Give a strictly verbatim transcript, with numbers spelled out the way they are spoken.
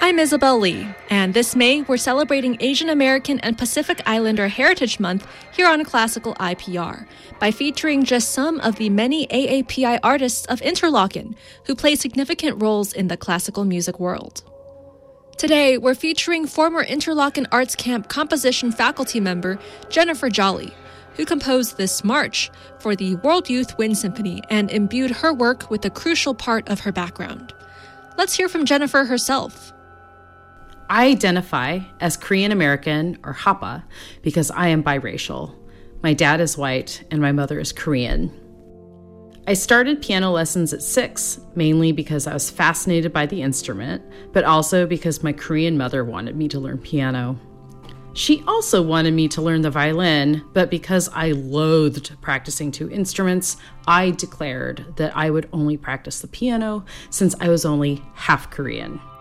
I'm Isabel Lee, and this May we're celebrating Asian American and Pacific Islander Heritage Month here on Classical I P R by featuring just some of the many A A P I artists of Interlochen who play significant roles in the classical music world. Today, we're featuring former Interlochen Arts Camp composition faculty member Jennifer Jolly, who composed this march for the World Youth Wind Symphony and imbued her work with a crucial part of her background. Let's hear from Jennifer herself. I identify as Korean American, or Hapa, because I am biracial. My dad is white and my mother is Korean. I started piano lessons at six, mainly because I was fascinated by the instrument, but also because my Korean mother wanted me to learn piano. She also wanted me to learn the violin, but because I loathed practicing two instruments, I declared that I would only practice the piano since I was only half Korean.